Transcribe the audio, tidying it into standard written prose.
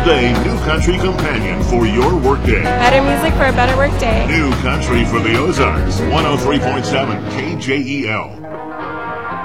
all-day New Country companion for your workday. Better music for a better workday. New Country for the Ozarks, 103.7 KJEL.